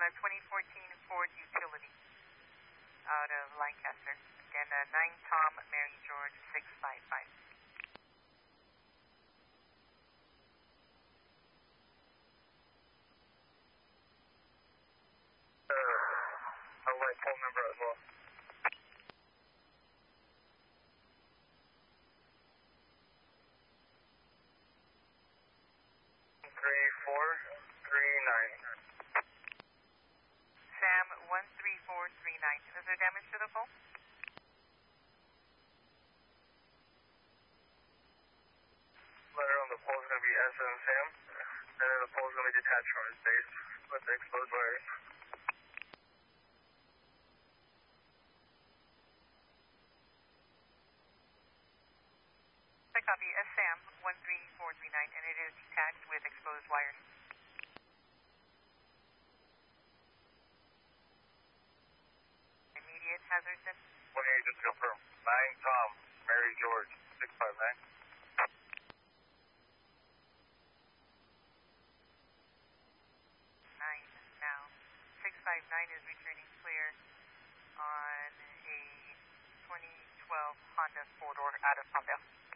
2014 Ford Utility out of Lancaster. Again, 9 Tom, Mary George, 655. I'll write phone number as well. 3439. Sam, 13439. Is there damage to the pole? Letter on the pole is going to be S and Sam, and then the pole is going to be detached from its base with the exposed wires. I copy Sam 13439, and it is detached with exposed wires. Immediate hazard then? 28 just confirm. 9 Tom, Mary George, 659. 9 now. 659 is returning clear on a 2012 Honda 4-door out of Palmdale.